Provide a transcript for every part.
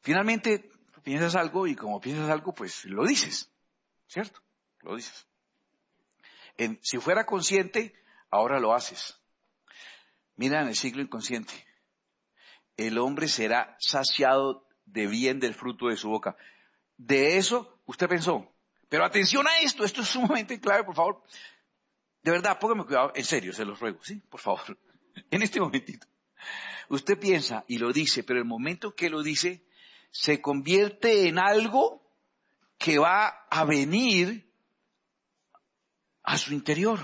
Finalmente, piensas algo y como piensas algo, pues lo dices, ¿cierto? Lo dices. Si fuera consciente, ahora lo haces. Mira en el ciclo inconsciente. El hombre será saciado de bien del fruto de su boca. De eso usted pensó. Pero atención a esto es sumamente clave, por favor. De verdad, póngame cuidado, en serio, se los ruego, ¿sí? Por favor, en este momentito. Usted piensa y lo dice, pero el momento que lo dice, se convierte en algo que va a venir a su interior.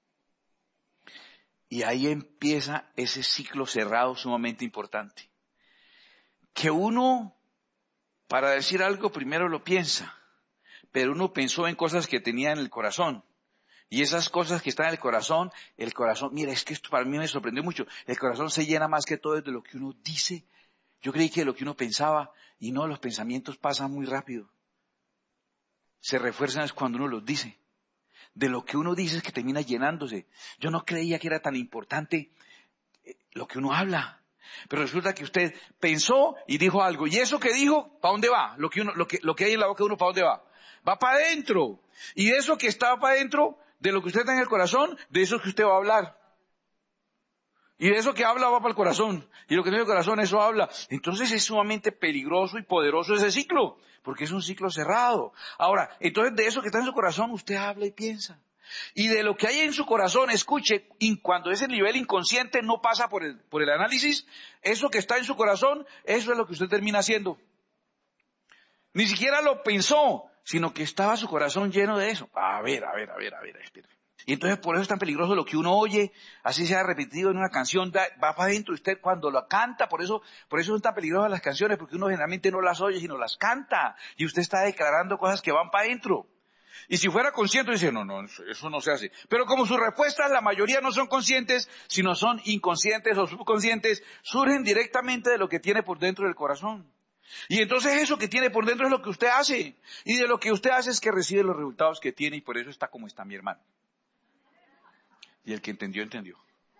Y ahí empieza ese ciclo cerrado sumamente importante. Que uno, para decir algo, primero lo piensa, pero uno pensó en cosas que tenía en el corazón. Y esas cosas que están en el corazón, mira, es que esto para mí me sorprendió mucho. El corazón se llena más que todo de lo que uno dice. Yo creí que de lo que uno pensaba, y no, los pensamientos pasan muy rápido. Se refuerzan es cuando uno los dice. De lo que uno dice es que termina llenándose. Yo no creía que era tan importante lo que uno habla. Pero resulta que usted pensó y dijo algo. ¿Y eso que dijo, para dónde va? Lo que hay en la boca de uno, ¿para dónde va? Va para adentro. Y de eso que está para adentro, de lo que usted está en el corazón, de eso es que usted va a hablar. Y de eso que habla va para el corazón. Y lo que tiene el corazón, eso habla. Entonces es sumamente peligroso y poderoso ese ciclo. Porque es un ciclo cerrado. Ahora, entonces de eso que está en su corazón, usted habla y piensa. Y de lo que hay en su corazón, escuche, cuando ese nivel inconsciente no pasa por el análisis, eso que está en su corazón, eso es lo que usted termina haciendo. Ni siquiera lo pensó, sino que estaba su corazón lleno de eso. A ver, espere. Y entonces por eso es tan peligroso lo que uno oye, así sea repetido en una canción, va para adentro. Usted cuando lo canta, por eso son tan peligrosas las canciones, porque uno generalmente no las oye, sino las canta. Y usted está declarando cosas que van para adentro. Y si fuera consciente, dice, no, eso no se hace. Pero como sus respuestas, la mayoría no son conscientes, sino son inconscientes o subconscientes, surgen directamente de lo que tiene por dentro del corazón. Y entonces eso que tiene por dentro es lo que usted hace. Y de lo que usted hace es que recibe los resultados que tiene, y por eso está como está mi hermano. Y el que entendió, entendió.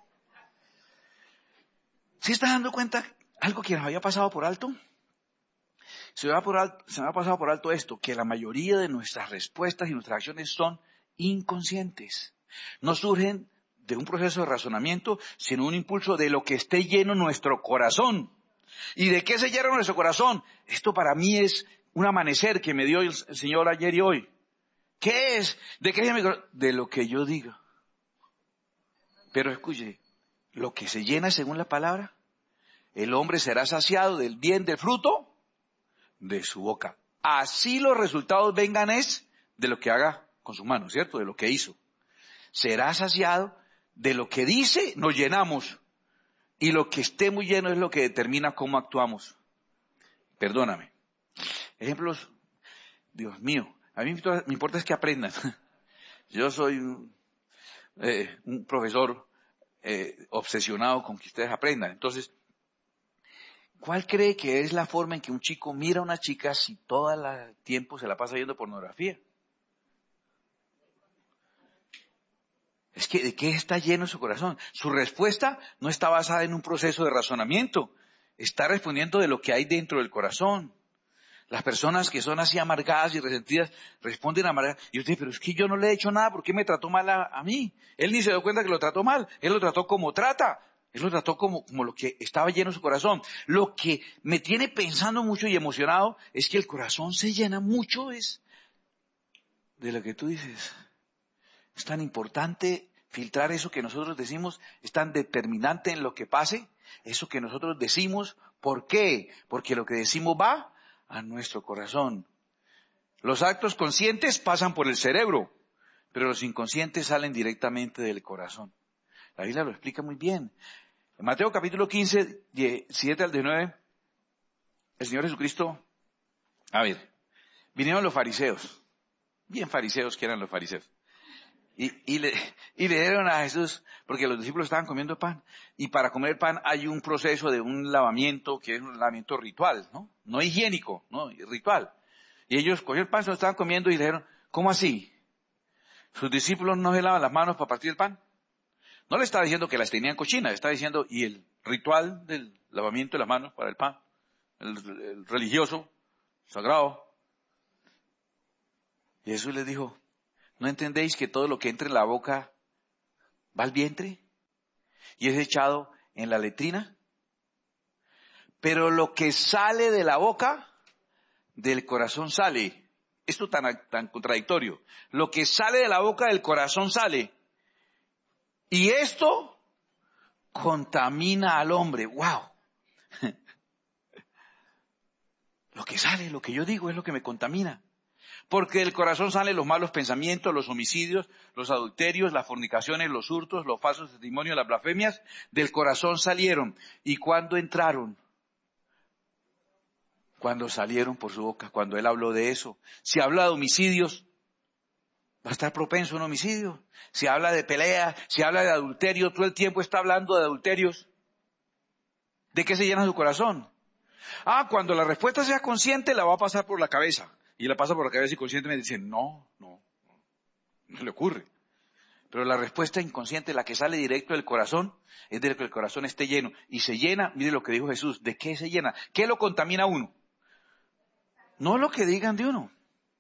¿Sí está dando cuenta algo que nos había pasado por alto? Se me ha pasado por alto esto, que la mayoría de nuestras respuestas y nuestras acciones son inconscientes. No surgen de un proceso de razonamiento, sino un impulso de lo que esté lleno nuestro corazón. ¿Y de qué se llena nuestro corazón? Esto para mí es un amanecer que me dio el Señor ayer y hoy. ¿Qué es? ¿De qué es mi corazón? De lo que yo diga. Pero escuche, lo que se llena según la palabra, el hombre será saciado del bien del fruto de su boca. Así los resultados vengan es de lo que haga con sus manos, ¿cierto? De lo que hizo. Será saciado de lo que dice, nos llenamos. Y lo que esté muy lleno es lo que determina cómo actuamos. Perdóname. Ejemplos, Dios mío, a mí me importa es que aprendan. Yo soy un profesor obsesionado con que ustedes aprendan. Entonces, ¿cuál cree que es la forma en que un chico mira a una chica si todo el tiempo se la pasa viendo pornografía? Es que, ¿de qué está lleno su corazón? Su respuesta no está basada en un proceso de razonamiento. Está respondiendo de lo que hay dentro del corazón. Las personas que son así amargadas y resentidas responden amargadas. Y usted dice, pero es que yo no le he hecho nada, ¿por qué me trató mal a mí? Él ni se dio cuenta que lo trató mal. Él lo trató como trata. Él lo trató como lo que estaba lleno en su corazón. Lo que me tiene pensando mucho y emocionado es que el corazón se llena mucho es de lo que tú dices. Es tan importante filtrar eso que nosotros decimos, es tan determinante en lo que pase, eso que nosotros decimos. ¿Por qué? Porque lo que decimos va a nuestro corazón. Los actos conscientes pasan por el cerebro, pero los inconscientes salen directamente del corazón. La Biblia lo explica muy bien. En Mateo capítulo 15, 7 al 19, el Señor Jesucristo, vinieron los fariseos, bien fariseos que eran los fariseos. Y le dieron a Jesús, porque los discípulos estaban comiendo pan, y para comer pan hay un proceso de un lavamiento, que es un lavamiento ritual, no higiénico, no ritual. Y ellos cogieron el pan, se lo estaban comiendo y le dijeron, ¿cómo así? ¿Sus discípulos no se lavan las manos para partir el pan? No le estaba diciendo que las tenían cochinas, le estaba diciendo, ¿y el ritual del lavamiento de las manos para el pan? el religioso, sagrado. Y Jesús les dijo, ¿no entendéis que todo lo que entra en la boca va al vientre y es echado en la letrina? Pero lo que sale de la boca, del corazón sale. Esto tan contradictorio. Lo que sale de la boca del corazón sale. Y esto contamina al hombre. ¡Wow! Lo que sale, lo que yo digo es lo que me contamina. Porque del corazón salen los malos pensamientos, los homicidios, los adulterios, las fornicaciones, los hurtos, los falsos testimonios, las blasfemias. Del corazón salieron. ¿Y cuándo entraron? Cuando salieron por su boca, cuando él habló de eso. Si habla de homicidios, va a estar propenso a un homicidio. Si habla de pelea, si habla de adulterio, todo el tiempo está hablando de adulterios. ¿De qué se llena su corazón? Cuando la respuesta sea consciente, la va a pasar por la cabeza. Y la pasa por la cabeza y conscientemente dice, no le ocurre. Pero la respuesta inconsciente, la que sale directo del corazón, es de que el corazón esté lleno. Y se llena, mire lo que dijo Jesús, ¿de qué se llena? ¿Qué lo contamina a uno? No lo que digan de uno.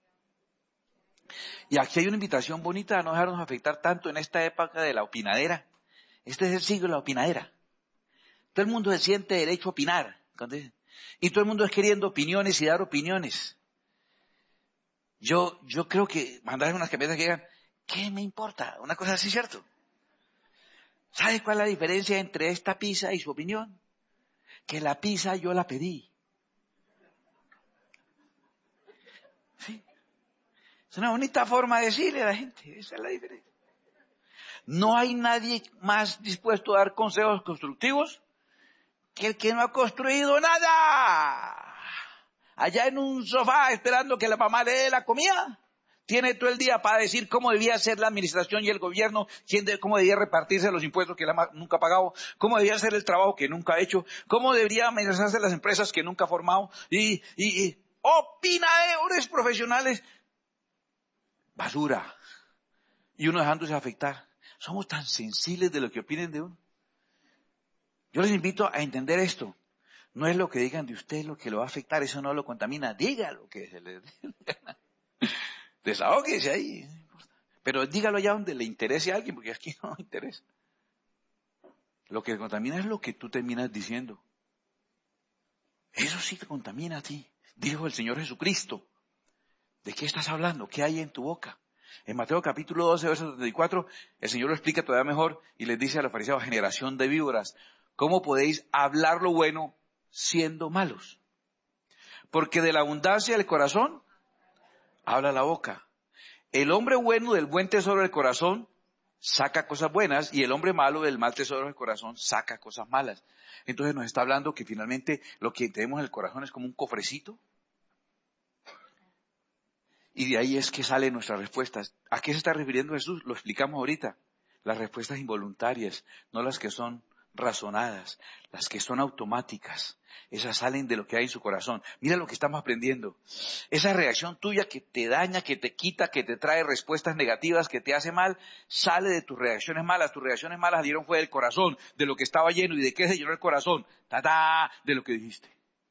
Y aquí hay una invitación bonita a no dejarnos afectar tanto en esta época de la opinadera. Este es el siglo de la opinadera. Todo el mundo se siente derecho a opinar. Y todo el mundo es queriendo opiniones y dar opiniones. Yo creo que mandar unas camisetas que digan, ¿qué me importa? Una cosa así, ¿cierto? ¿Sabe cuál es la diferencia entre esta pizza y su opinión? Que la pizza yo la pedí. ¿Sí? Es una bonita forma de decirle a la gente, esa es la diferencia. No hay nadie más dispuesto a dar consejos constructivos que el que no ha construido nada. Allá en un sofá esperando que la mamá le dé la comida. Tiene todo el día para decir cómo debía ser la administración y el gobierno, cómo debía repartirse los impuestos que nunca ha pagado, cómo debía ser el trabajo que nunca ha hecho, cómo debería administrarse las empresas que nunca ha formado, y opinadores profesionales. Basura. Y uno dejándose afectar. Somos tan sensibles de lo que opinen de uno. Yo les invito a entender esto. No es lo que digan de usted lo que lo va a afectar, eso no lo contamina. Diga lo que se le dé. Desahóguese ahí. Pero dígalo allá donde le interese a alguien, porque aquí no interesa. Lo que contamina es lo que tú terminas diciendo. Eso sí te contamina a ti. Dijo el Señor Jesucristo. ¿De qué estás hablando? ¿Qué hay en tu boca? En Mateo capítulo 12, verso 34, el Señor lo explica todavía mejor y les dice a los fariseos, generación de víboras, ¿cómo podéis hablar lo bueno siendo malos? Porque de la abundancia del corazón habla la boca. El hombre bueno del buen tesoro del corazón saca cosas buenas y el hombre malo del mal tesoro del corazón saca cosas malas. Entonces nos está hablando que finalmente lo que tenemos en el corazón es como un cofrecito. Y de ahí es que salen nuestras respuestas. ¿A qué se está refiriendo Jesús? Lo explicamos ahorita. Las respuestas involuntarias, no las que son razonadas, las que son automáticas. Esas salen de lo que hay en su corazón. Mira lo que estamos aprendiendo. Esa reacción tuya que te daña, que te quita, que te trae respuestas negativas, que te hace mal, sale de tus reacciones malas. Tus reacciones malas salieron fue del corazón, de lo que estaba lleno. ¿Y de qué se llenó el corazón? De lo que dijiste.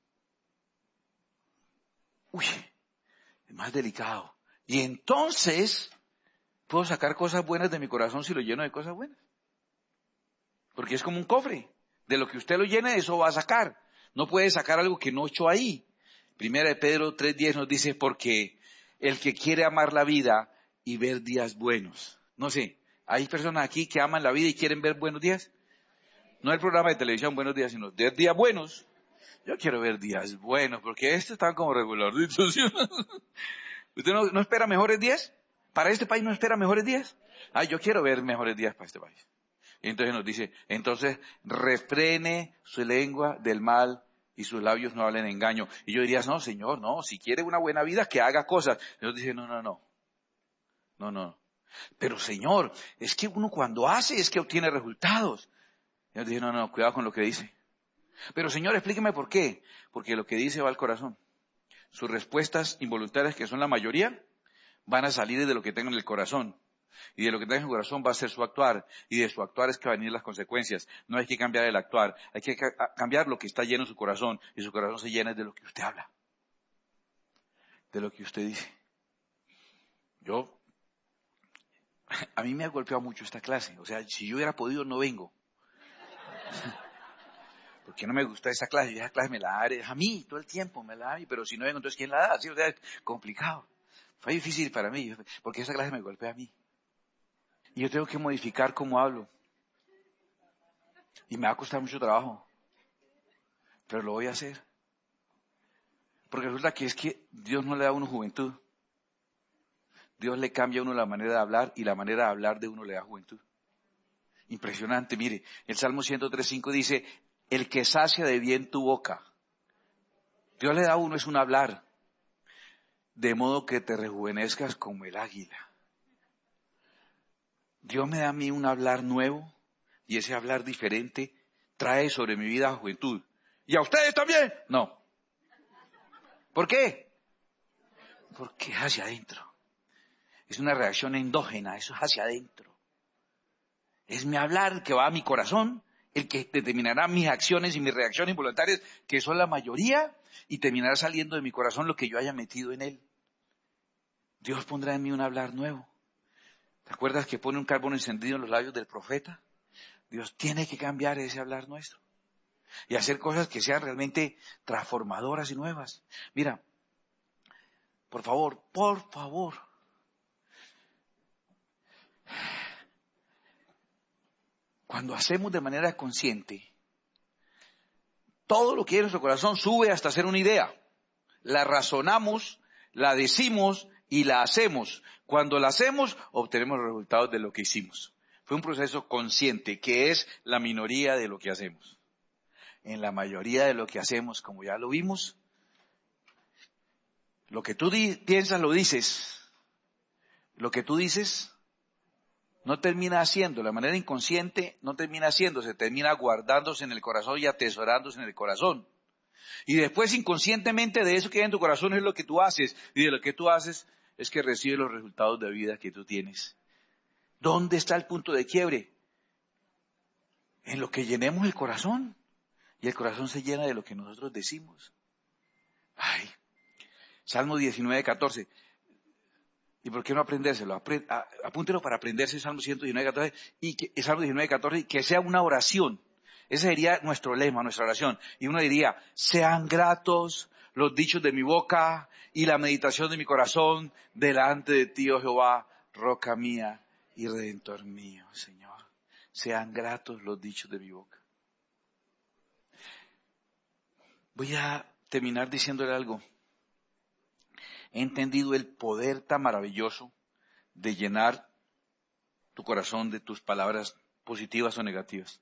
Uy, es más delicado. Y entonces puedo sacar cosas buenas de mi corazón si lo lleno de cosas buenas. Porque es como un cofre. De lo que usted lo llene, eso va a sacar. No puede sacar algo que no echó ahí. Primera de Pedro 3:10 nos dice, porque el que quiere amar la vida y ver días buenos. No sé, ¿hay personas aquí que aman la vida y quieren ver buenos días? No el programa de televisión Buenos Días, sino ver días buenos. Yo quiero ver días buenos, porque estos están como regularitos. ¿Usted no espera mejores días? ¿Para este país no espera mejores días? Yo quiero ver mejores días para este país. Y entonces nos dice, entonces refrene su lengua del mal y sus labios no hablen engaño. Y yo diría, no, Señor, no, si quiere una buena vida, que haga cosas. Y Dios dice, no. Pero Señor, es que uno cuando hace es que obtiene resultados. Y Dios dice, no, cuidado con lo que dice. Pero Señor, explíqueme por qué. Porque lo que dice va al corazón. Sus respuestas involuntarias, que son la mayoría, van a salir de lo que tengo en el corazón. Y de lo que tenga en su corazón va a ser su actuar. Y de su actuar es que van a venir las consecuencias. No hay que cambiar el actuar. Hay que cambiar lo que está lleno en su corazón. Y su corazón se llena de lo que usted habla. De lo que usted dice. A mí me ha golpeado mucho esta clase. O sea, si yo hubiera podido, no vengo. Porque no me gusta esa clase. Esa clase me la da a mí todo el tiempo. Me la da a mí. Pero si no vengo, entonces ¿quién la da? ¿Sí? O sea, es complicado. Fue difícil para mí. Porque esa clase me golpea a mí. Y yo tengo que modificar cómo hablo. Y me va a costar mucho trabajo. Pero lo voy a hacer. Porque resulta que es que Dios no le da a uno juventud. Dios le cambia a uno la manera de hablar y la manera de hablar de uno le da juventud. Impresionante, mire, el Salmo 103:5 dice, el que sacia de bien tu boca. Dios le da a uno es un hablar, de modo que te rejuvenezcas como el águila. Dios me da a mí un hablar nuevo y ese hablar diferente trae sobre mi vida juventud. ¿Y a ustedes también? No. ¿Por qué? Porque es hacia adentro. Es una reacción endógena, eso es hacia adentro. Es mi hablar el que va a mi corazón, el que determinará mis acciones y mis reacciones involuntarias, que son la mayoría, y terminará saliendo de mi corazón lo que yo haya metido en él. Dios pondrá en mí un hablar nuevo. ¿Te acuerdas que pone un carbón encendido en los labios del profeta? Dios tiene que cambiar ese hablar nuestro y hacer cosas que sean realmente transformadoras y nuevas. Mira, por favor, cuando hacemos de manera consciente, todo lo que hay en nuestro corazón sube hasta ser una idea. La razonamos, la decimos y la hacemos. Cuando la hacemos, obtenemos los resultados de lo que hicimos. Fue un proceso consciente, que es la minoría de lo que hacemos. En la mayoría de lo que hacemos, como ya lo vimos, lo que tú piensas lo dices. Lo que tú dices no termina haciendo, la manera inconsciente no termina haciendo, se termina guardándose en el corazón y atesorándose en el corazón. Y después inconscientemente de eso que hay en tu corazón es lo que tú haces. Y de lo que tú haces es que recibes los resultados de vida que tú tienes. ¿Dónde está el punto de quiebre? En lo que llenemos el corazón. Y el corazón se llena de lo que nosotros decimos. Ay, Salmo 19:14. ¿Y por qué no aprendérselo? Apúntelo para aprenderse el Salmo 119:14 y Salmo 19:14 y que sea una oración. Ese sería nuestro lema, nuestra oración. Y uno diría, sean gratos los dichos de mi boca y la meditación de mi corazón delante de ti, oh Jehová, roca mía y redentor mío, Señor. Sean gratos los dichos de mi boca. Voy a terminar diciéndole algo. He entendido el poder tan maravilloso de llenar tu corazón de tus palabras positivas o negativas.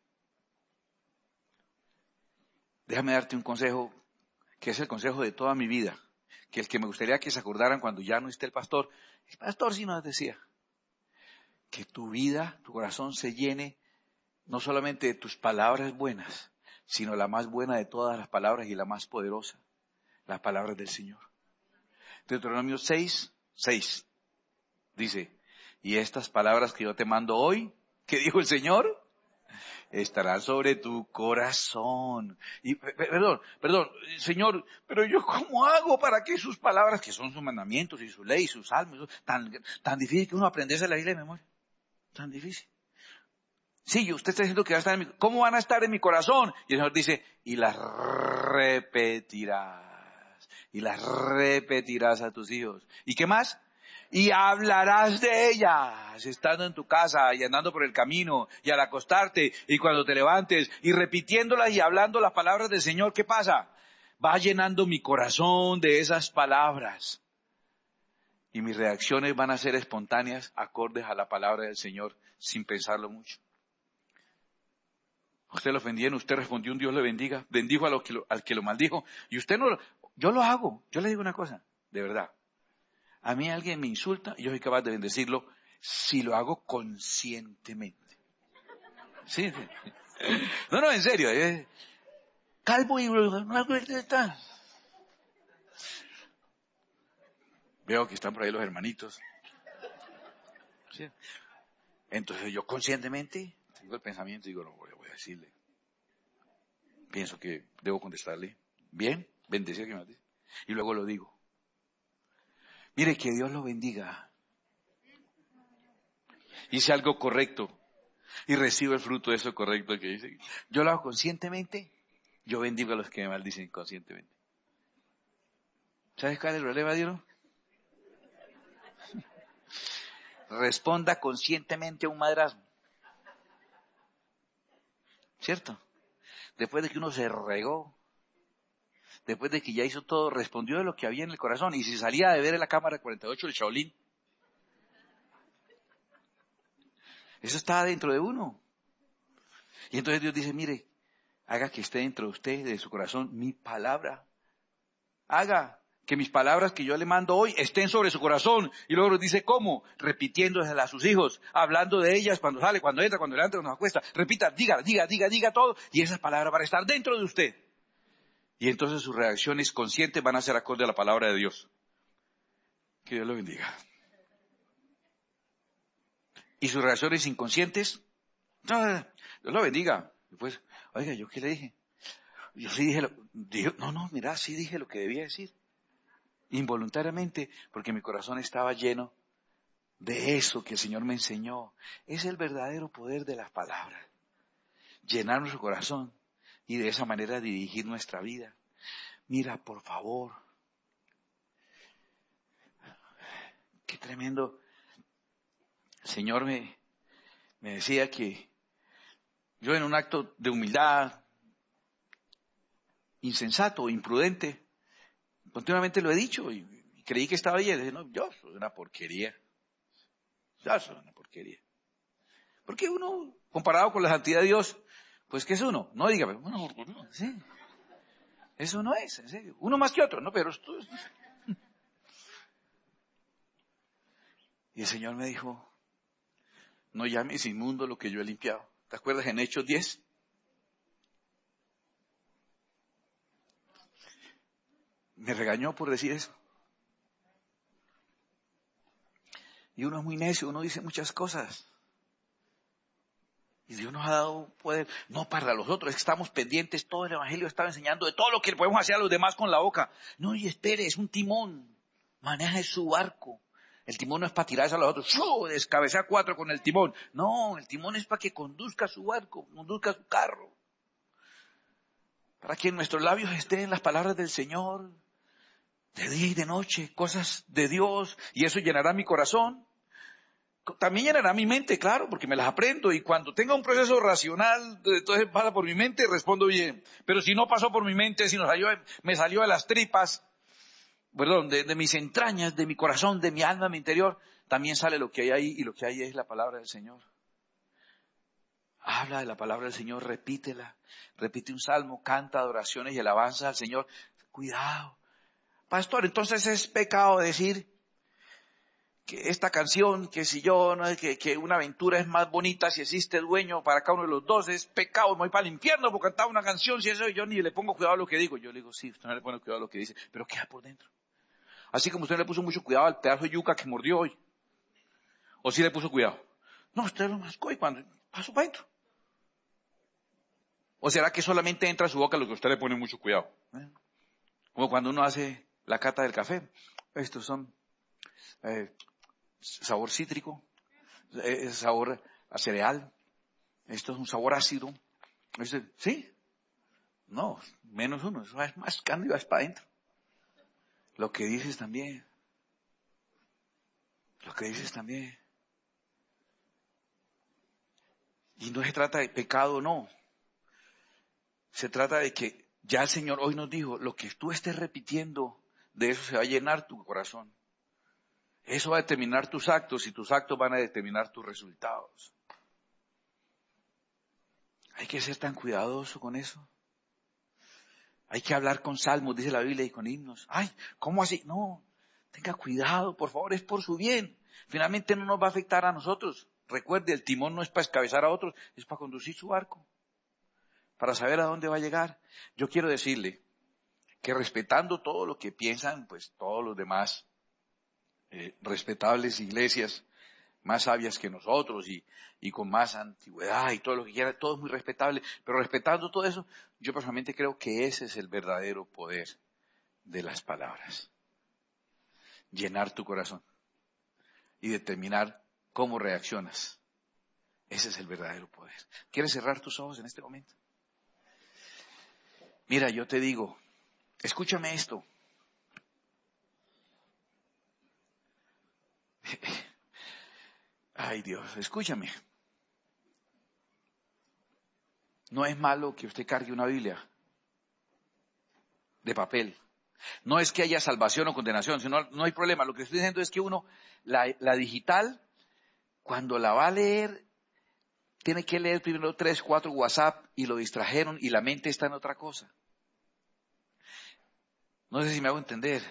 Déjame darte un consejo, que es el consejo de toda mi vida, que el que me gustaría que se acordaran cuando ya no esté el pastor sí nos decía, que tu vida, tu corazón se llene no solamente de tus palabras buenas, sino la más buena de todas las palabras y la más poderosa, las palabras del Señor. Deuteronomio 6:6 dice, y estas palabras que yo te mando hoy, ¿qué dijo el Señor? Estarán sobre tu corazón. Y perdón, Señor, pero yo ¿cómo hago para que sus palabras, que son sus mandamientos y su ley, sus salmos, tan difícil que uno aprenderse la Biblia de memoria? Tan difícil. Sí, usted está diciendo que va a estar en mi, ¿cómo van a estar en mi corazón? Y el Señor dice, y las repetirás a tus hijos. ¿Y qué más? Y hablarás de ellas, estando en tu casa y andando por el camino, y al acostarte, y cuando te levantes, y repitiéndolas y hablando las palabras del Señor. ¿Qué pasa? Va llenando mi corazón de esas palabras. Y mis reacciones van a ser espontáneas, acordes a la palabra del Señor, sin pensarlo mucho. Usted lo ofendieron, usted respondió un Dios le bendiga, bendijo al que lo maldijo, y usted no, yo lo hago. Yo le digo una cosa, de verdad. A mí alguien me insulta y yo soy capaz de bendecirlo si lo hago conscientemente. Sí. No, en serio. Calvo y está. Veo que están por ahí los hermanitos. ¿Sí? Entonces yo conscientemente tengo el pensamiento y digo, no, voy a decirle. Pienso que debo contestarle. Bien, bendecir que me dice. Y luego lo digo. Mire, que Dios lo bendiga. Hice algo correcto y recibo el fruto de eso correcto que hice. Yo lo hago conscientemente, yo bendigo a los que me maldicen conscientemente. ¿Sabes cuál es el problema, Dios? Responda conscientemente a un madrasmo. ¿Cierto? Después de que uno se regó, después de que ya hizo todo, respondió de lo que había en el corazón. Y si salía de ver en la cámara 48 el Shaolin, eso estaba dentro de uno. Y entonces Dios dice, mire, haga que esté dentro de usted, de su corazón, mi palabra. Haga que mis palabras que yo le mando hoy estén sobre su corazón. Y luego nos dice cómo, repitiéndoselas a sus hijos, hablando de ellas cuando sale, cuando entra, cuando levanta, cuando se acuesta. Repita, diga todo. Y esas palabras van a estar dentro de usted. Y entonces sus reacciones conscientes van a ser acorde a la palabra de Dios. Que Dios lo bendiga. Y sus reacciones inconscientes, no, Dios lo bendiga. Después, oiga, ¿yo qué le dije? Yo sí dije, sí dije lo que debía decir. Involuntariamente, porque mi corazón estaba lleno de eso que el Señor me enseñó. Es el verdadero poder de las palabras. Llenar nuestro corazón y de esa manera dirigir nuestra vida. Mira, por favor. Qué tremendo. El Señor me decía que yo en un acto de humildad, insensato, imprudente, continuamente lo he dicho y creí que estaba bien. Dije, no, yo soy una porquería. Yo soy una porquería. Porque uno, comparado con la santidad de Dios, pues ¿qué es uno? No diga, bueno, sí. Eso no es, en serio. Uno más que otro, ¿no? Pero esto es... Y el Señor me dijo, no llames inmundo lo que yo he limpiado. ¿Te acuerdas en Hechos 10? Me regañó por decir eso. Y uno es muy necio, uno dice muchas cosas. Y Dios nos ha dado poder, no para los otros, es que estamos pendientes, todo el Evangelio estaba enseñando de todo lo que podemos hacer a los demás con la boca. No, y espere, es un timón, maneje su barco. El timón no es para tirarse a los otros, ¡shoo! Descabezar 4 con el timón. No, el timón es para que conduzca su barco, conduzca su carro. Para que en nuestros labios estén las palabras del Señor, de día y de noche, cosas de Dios, y eso llenará mi corazón. También llenará mi mente, claro, porque me las aprendo, y cuando tenga un proceso racional, entonces pasa por mi mente y respondo bien. Pero si no pasó por mi mente, si me salió de las tripas, perdón, de mis entrañas, de mi corazón, de mi alma, de mi interior, también sale lo que hay ahí, y lo que hay es la palabra del Señor. Habla de la palabra del Señor, repítela, repite un salmo, canta adoraciones y alabanzas al Señor. Cuidado. Pastor, entonces es pecado decir que esta canción, que si yo, no, que una aventura es más bonita si existe dueño para cada uno de los dos, es pecado, me voy para el infierno por cantar una canción, si eso yo ni le pongo cuidado a lo que digo. Yo le digo, sí, usted no le pone cuidado a lo que dice, pero queda por dentro. Así como usted le puso mucho cuidado al pedazo de yuca que mordió hoy. ¿O sí le puso cuidado? No, usted lo mascó y cuando pasó para adentro. ¿O será que solamente entra a su boca lo que usted le pone mucho cuidado? Como cuando uno hace la cata del café. Estos son sabor cítrico, sabor a cereal. Esto es un sabor ácido. ¿Sí? No, menos uno. Eso es más cándido, es para adentro. Lo que dices también. Lo que dices también. Y no se trata de pecado, no. Se trata de que ya el Señor hoy nos dijo, lo que tú estés repitiendo, de eso se va a llenar tu corazón. Eso va a determinar tus actos y tus actos van a determinar tus resultados. Hay que ser tan cuidadoso con eso. Hay que hablar con salmos, dice la Biblia, y con himnos. Ay, ¿cómo así? No, tenga cuidado, por favor, es por su bien. Finalmente no nos va a afectar a nosotros. Recuerde, el timón no es para escabezar a otros, es para conducir su barco. Para saber a dónde va a llegar. Yo quiero decirle que respetando todo lo que piensan, pues todos los demás respetables iglesias, más sabias que nosotros y con más antigüedad y todo lo que quiera, todo es muy respetable, pero respetando todo eso, yo personalmente creo que ese es el verdadero poder de las palabras. Llenar tu corazón y determinar cómo reaccionas. Ese es el verdadero poder. ¿Quieres cerrar tus ojos en este momento? Mira, yo te digo, escúchame esto. Ay Dios, escúchame. No es malo que usted cargue una Biblia de papel. No es que haya salvación o condenación, sino no hay problema. Lo que estoy diciendo es que uno, la digital, cuando la va a leer, tiene que leer primero 3, 4 WhatsApp y lo distrajeron y la mente está en otra cosa. No sé si me hago entender.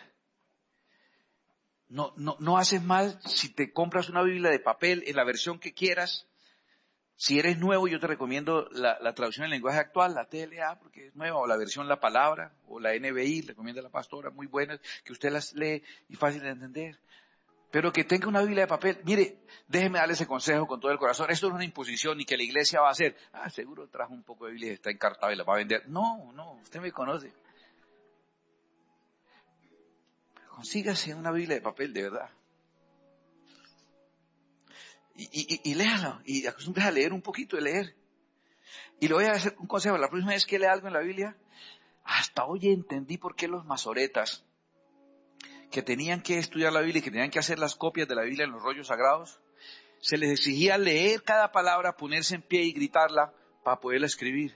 No haces mal si te compras una Biblia de papel en la versión que quieras. Si eres nuevo, yo te recomiendo la traducción en lenguaje actual, la TLA, porque es nueva, o la versión La Palabra, o la NBI, recomienda la pastora, muy buenas, que usted las lee y fácil de entender. Pero que tenga una Biblia de papel. Mire, déjeme darle ese consejo con todo el corazón. Esto no es una imposición ni que la iglesia va a hacer. Seguro trajo un poco de Biblia y está encartado y la va a vender. No, usted me conoce. Consígase una Biblia de papel, de verdad. Y léala, y acostúmbrese a leer un poquito de leer. Y le voy a hacer un consejo, la próxima vez que lea algo en la Biblia, hasta hoy entendí por qué los masoretas, que tenían que estudiar la Biblia y que tenían que hacer las copias de la Biblia en los rollos sagrados, se les exigía leer cada palabra, ponerse en pie y gritarla para poderla escribir.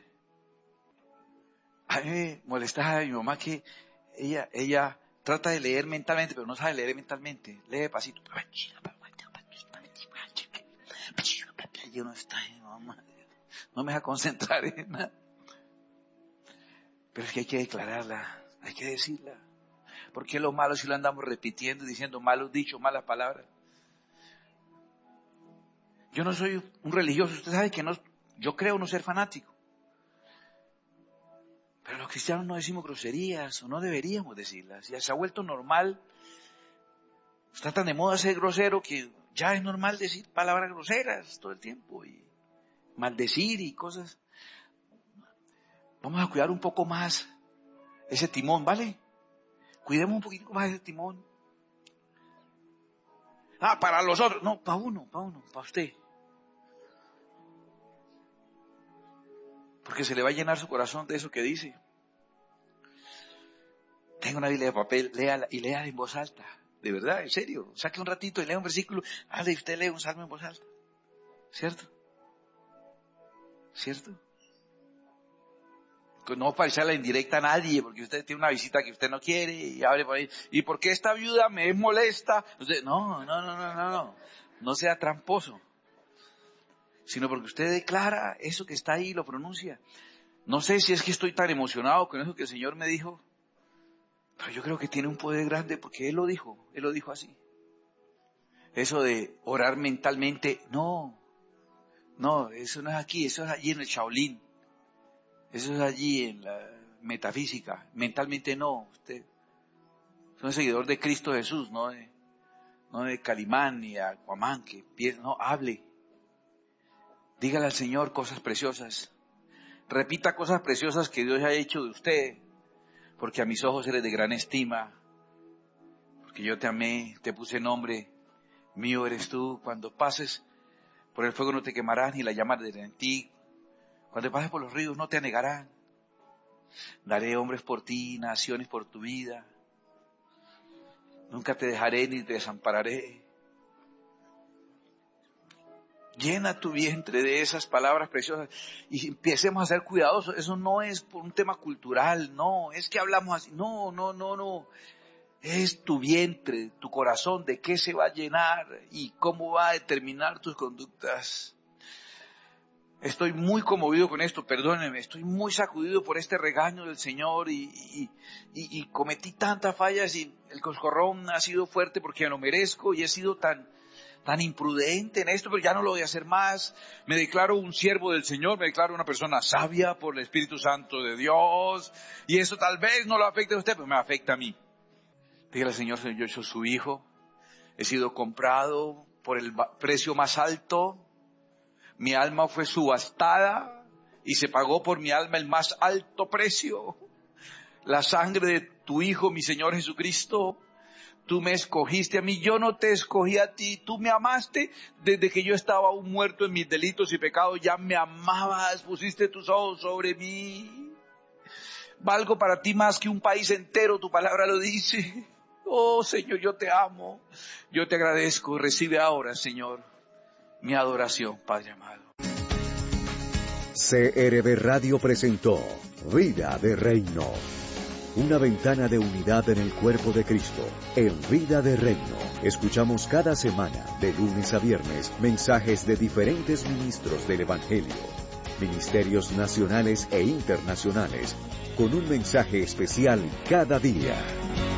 A mí me molestaba a mi mamá que ella trata de leer mentalmente, pero no sabe leer mentalmente, lee despacito. Yo no está, mamá, no me deja concentrar en nada. Pero es que hay que declararla, hay que decirla. Porque lo malo si lo andamos repitiendo, diciendo malos dichos, malas palabras. Yo no soy un religioso, usted sabe que yo creo no ser fanático. Pero los cristianos no decimos groserías, o no deberíamos decirlas. Ya se ha vuelto normal. Está tan de moda ser grosero que ya es normal decir palabras groseras todo el tiempo y maldecir y cosas. Vamos a cuidar un poco más ese timón, ¿vale? Cuidemos un poquito más ese timón. Para los otros. No, para uno, para usted. Porque se le va a llenar su corazón de eso que dice. Tenga una Biblia de papel, léala y léala en voz alta. De verdad, en serio. Saque un ratito y lea un versículo. Y usted lee un salmo en voz alta. ¿Cierto? ¿Cierto? No para echarle en directa a nadie, porque usted tiene una visita que usted no quiere y abre por ahí. ¿Y por qué esta viuda me es molesta? Usted, no. No sea tramposo. Sino porque usted declara eso que está ahí, lo pronuncia. No sé si es que estoy tan emocionado con eso que el Señor me dijo, pero yo creo que tiene un poder grande porque Él lo dijo así. Eso de orar mentalmente, no, eso no es aquí, eso es allí en el Shaolin, eso es allí en la metafísica, mentalmente no, usted es un seguidor de Cristo Jesús, no de Calimán ni Aquaman, no, hable, dígale al Señor cosas preciosas, repita cosas preciosas que Dios ha hecho de usted, porque a mis ojos eres de gran estima, porque yo te amé, te puse nombre, mío eres tú. Cuando pases por el fuego no te quemarás, ni la llama arderá en ti. Cuando pases por los ríos no te anegarán. Daré hombres por ti, naciones por tu vida. Nunca te dejaré ni te desampararé. Llena tu vientre de esas palabras preciosas y empecemos a ser cuidadosos. Eso no es por un tema cultural, no, es que hablamos así, no. Es tu vientre, tu corazón, de qué se va a llenar y cómo va a determinar tus conductas. Estoy muy conmovido con esto, perdónenme, estoy muy sacudido por este regaño del Señor y cometí tantas fallas y el coscorrón ha sido fuerte porque lo merezco y he sido tan imprudente en esto, pero ya no lo voy a hacer más. Me declaro un siervo del Señor, me declaro una persona sabia por el Espíritu Santo de Dios y eso tal vez no lo afecte a usted, pero me afecta a mí. Dígale al Señor, yo soy su hijo, he sido comprado por el precio más alto. Mi alma fue subastada y se pagó por mi alma el más alto precio. La sangre de tu Hijo, mi Señor Jesucristo. Tú me escogiste a mí, yo no te escogí a ti. Tú me amaste desde que yo estaba aún muerto en mis delitos y pecados. Ya me amabas, pusiste tus ojos sobre mí. Valgo para ti más que un país entero, tu palabra lo dice. Oh Señor, yo te amo, yo te agradezco. Recibe ahora, Señor, mi adoración, Padre amado. CRB Radio presentó Vida de Reino. Una ventana de unidad en el cuerpo de Cristo, en Vida de Reino. Escuchamos cada semana, de lunes a viernes, mensajes de diferentes ministros del Evangelio, ministerios nacionales e internacionales, con un mensaje especial cada día.